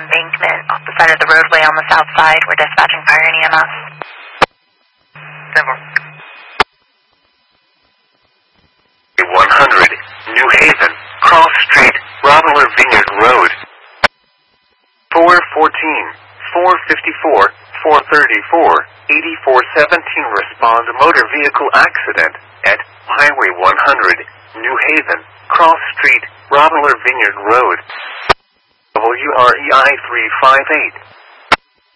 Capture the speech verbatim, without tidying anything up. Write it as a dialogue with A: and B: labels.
A: embankment off the side of the roadway on the south side. We're dispatching fire and E M S.
B: Never. one hundred, New Haven, Cross Street, Robler Vineyard Road. four fourteen, four fifty-four, four thirty-four, eighty-four seventeen respond motor vehicle accident at Highway one hundred, New Haven, Cross Street, Robler Vineyard Road. W R E I three five eight.